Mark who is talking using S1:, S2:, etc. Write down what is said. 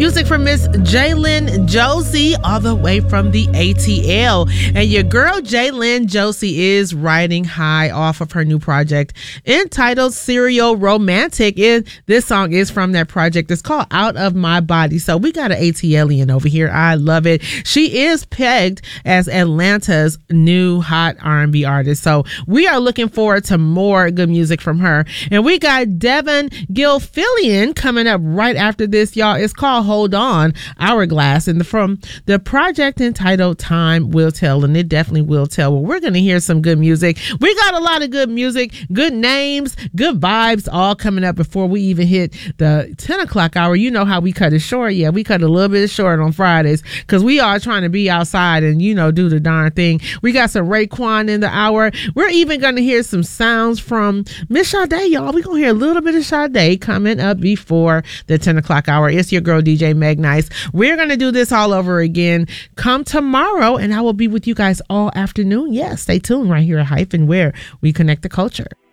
S1: Music from Miss Jalen Josie, all the way from the ATL. And your girl Jalen Josie is riding high off of her new project entitled Serial Romantic. This song is from that project. It's called Out of My Body. So we got an ATLian over here. I love it. She is pegged as Atlanta's new hot R&B artist. So we are looking forward to more good music from her. And we got Devin Gilfillian coming up right after this, y'all. It's called Hold On, Hourglass, and from the project entitled Time Will Tell, and it definitely will tell. Well, we're going to hear some good music. We got a lot of good music, good names, good vibes, all coming up before we even hit the 10 o'clock hour. You know how we cut it short. Yeah, we cut a little bit short on Fridays because we are trying to be outside and, do the darn thing. We got some Raekwon in the hour. We're even going to hear some sounds from Miss Sade, y'all. We're going to hear a little bit of Sade coming up before the 10 o'clock hour. It's your girl, DJ Meg Nice. We're going to do this all over again come tomorrow, and I will be with you guys all afternoon. Yeah, stay tuned right here at Hyphen, where we connect the culture.